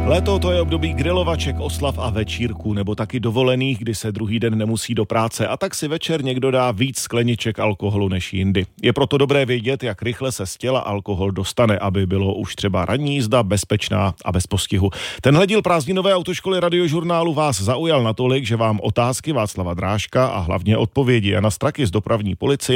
Léto to je období grilovaček, oslav a večírků, nebo taky dovolených, kdy se druhý den nemusí do práce a tak si večer někdo dá víc skleniček alkoholu než jindy. Je proto dobré vědět, jak rychle se z těla alkohol dostane, aby bylo už třeba ranní jízda bezpečná a bez postihu. Tenhle díl prázdninové autoškoly Radiožurnálu vás zaujal natolik, že vám otázky Václava Drážka a hlavně odpovědi Jana Straky z dopravní policie